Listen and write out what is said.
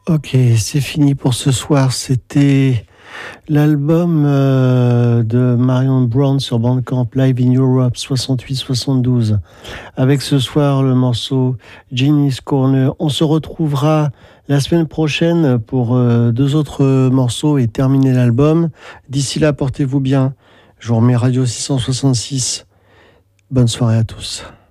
Ok, c'est fini pour ce soir. C'était l'album de Marion Brown sur Bandcamp Live in Europe 68-72. Avec ce soir le morceau Genie's Corner. On se retrouvera la semaine prochaine pour deux autres morceaux et terminer l'album. D'ici là, portez-vous bien. Je vous remets Radio 666. Bonne soirée à tous.